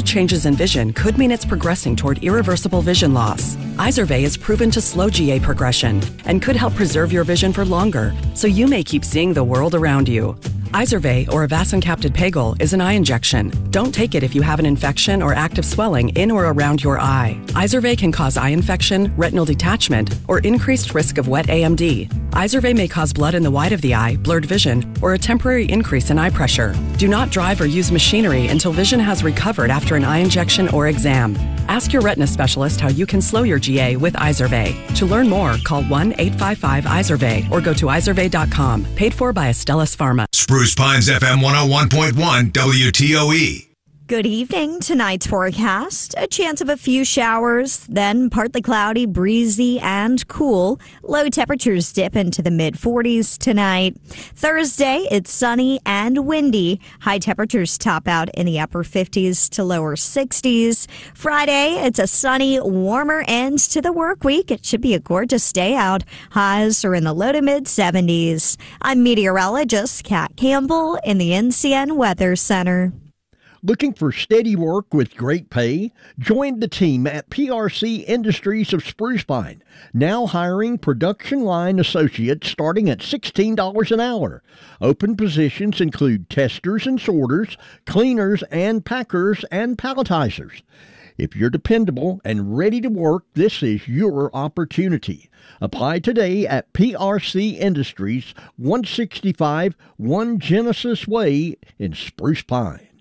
changes in vision could mean it's progressing toward irreversible vision loss. Izervay is proven to slow GA progression and could help preserve your vision for longer, so you may keep seeing the world around you. Izervay, or avacincaptad pegol, is an eye injection. Don't take it if you have an infection or active swelling in or around your eye. Izervay can cause eye infection, retinal detachment, or increased risk of wet AMD. Izervay may cause blood in the white of the eye, blurred vision, or a temporary increase in eye pressure. Do not drive or use machinery until vision has recovered after an eye injection or exam. Ask your retina specialist how you can slow your GA with Izervay. To learn more, call 1-855-IZERVAY or go to izervay.com. Paid for by Astellas Pharma. Spruce Pines FM 101.1 WTOE. Good evening. Tonight's forecast, a chance of a few showers, then partly cloudy, breezy, and cool. Low temperatures dip into the mid-40s tonight. Thursday, it's sunny and windy. High temperatures top out in the upper 50s to lower 60s. Friday, it's a sunny, warmer end to the work week. It should be a gorgeous day out. Highs are in the low to mid-70s. I'm meteorologist Kat Campbell in the NCN Weather Center. Looking for steady work with great pay? Join the team at PRC Industries of Spruce Pine, now hiring production line associates starting at $16 an hour. Open positions include testers and sorters, cleaners and packers and palletizers. If you're dependable and ready to work, this is your opportunity. Apply today at PRC Industries, 165 1 Genesis Way in Spruce Pine.